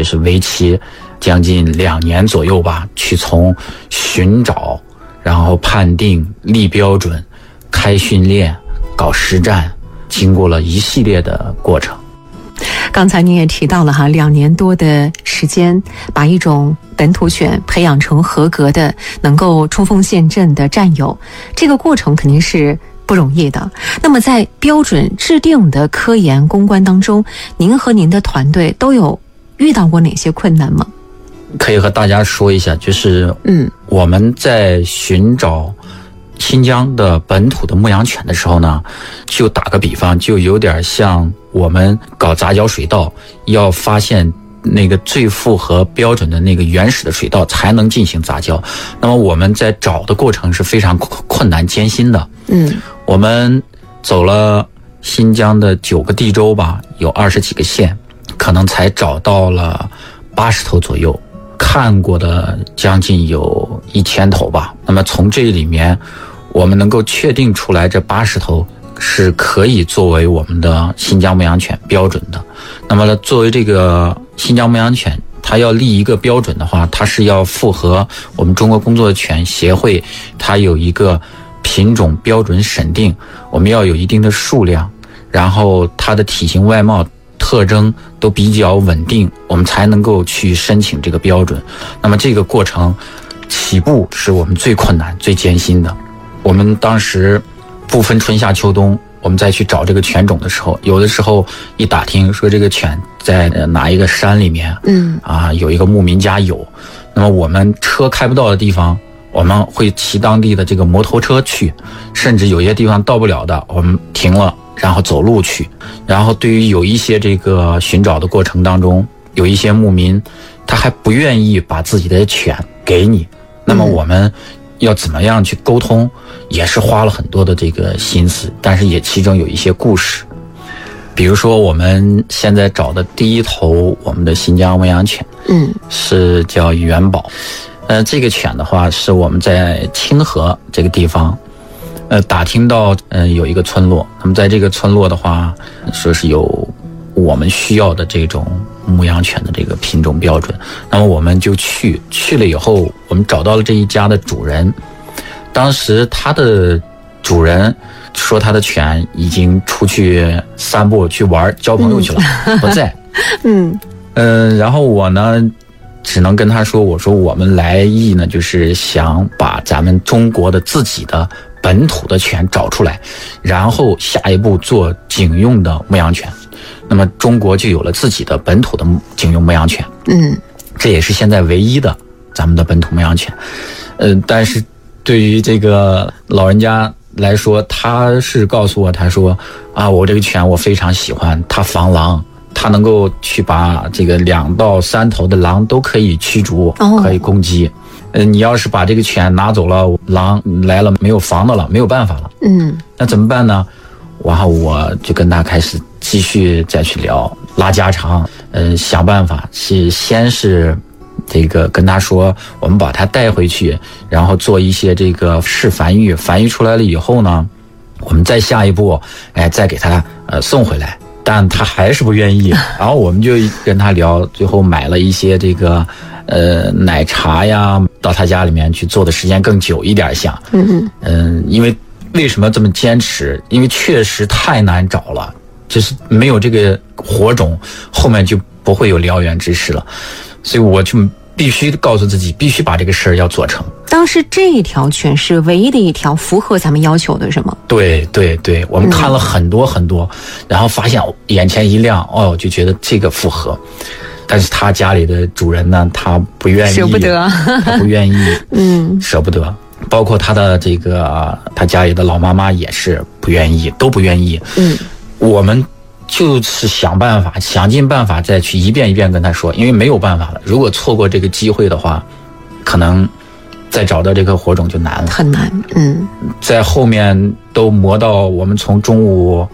就是为期将近2年左右吧，去从寻找，然后判定、立标准、开训练、搞实战，经过了一系列的过程。 刚才您也提到了2年多的时间，把一种本土犬培养成合格的、能够冲锋陷阵的战友，这个过程肯定是不容易的。那么在标准制定的科研攻关当中，您和您的团队都有遇到过哪些困难吗？ 可以和大家说一下，就是我们在寻找新疆的本土的牧羊犬的时候呢，就打个比方，就有点像我们搞杂交水稻，要发现那个最符合标准的那个原始的水稻才能进行杂交。那么我们在找的过程是非常困难艰辛的。我们走了新疆的9个地州吧，有20几个县，可能才找到了80头左右，看过的将近有1000头吧。那么从这里面我们能够确定出来，这80头是可以作为我们的新疆牧羊犬标准的。那么作为这个新疆牧羊犬，它要立一个标准的话，它是要符合我们中国工作犬协会，它有一个品种标准审定，我们要有一定的数量，然后它的体型外貌特征都比较稳定，我们才能够去申请这个标准。那么这个过程起步是我们最困难最艰辛的。我们当时不分春夏秋冬，我们再去找这个犬种的时候，有的时候一打听说这个犬在哪一个山里面，有一个牧民家有，那么我们车开不到的地方，我们会骑当地的这个摩托车去，甚至有些地方到不了的，我们停了然后走路去。然后对于有一些这个寻找的过程当中，有一些牧民他还不愿意把自己的犬给你，那么我们要怎么样去沟通，也是花了很多的这个心思，但是也其中有一些故事。比如说我们现在找的第一头我们的新疆牧羊犬，是叫元宝。这个犬的话是我们在清河这个地方打听到有一个村落，那么在这个村落的话说是有我们需要的这种牧羊犬的这个品种标准。那么我们就去了以后，我们找到了这一家的主人，当时他的主人说他的犬已经出去散步去玩交朋友去了，不在。然后我呢只能跟他说，我说我们来意呢就是想把咱们中国的自己的本土的犬找出来，然后下一步做警用的牧羊犬，那么中国就有了自己的本土的警用牧羊犬。这也是现在唯一的咱们的本土牧羊犬。但是对于这个老人家来说，他是告诉我，他说我这个犬我非常喜欢，它防狼，它能够去把这个2到3头的狼都可以驱逐，可以攻击。你要是把这个犬拿走了，狼来了没有防的了，没有办法了。那怎么办呢？然后我就跟他开始继续再去聊，拉家常，想办法先是这个跟他说，我们把它带回去，然后做一些这个试繁育，繁育出来了以后呢，我们再下一步，再给他送回来。但他还是不愿意，然后我们就跟他聊，最后买了一些这个奶茶呀，到他家里面去做的时间更久一点像。因为为什么这么坚持？因为确实太难找了，就是没有这个火种，后面就不会有燎原之势了。所以我就必须告诉自己，必须把这个事儿要做成。 当时这一条犬是唯一的一条符合咱们要求的，是吗？ 对，我们看了很多很多，然后发现眼前一亮，就觉得这个符合。但是他家里的主人呢，他不愿意， 舍不得， 他不愿意，舍不得。包括他的这个他家里的老妈妈也是不愿意，都不愿意。我们就是想尽办法再去一遍一遍跟他说，因为没有办法了。如果错过这个机会的话，可能再找到这个火种就难了， 很难。 在后面都磨到我们从中午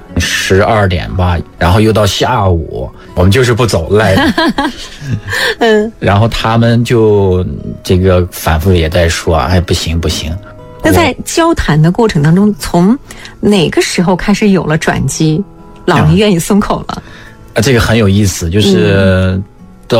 12点吧，然后又到下午，我们就是不走，赖的。然后他们就这个反复也在说，不行。 那在交谈的过程当中，从哪个时候开始有了转机？老人愿意松口了？ 这个很有意思，就是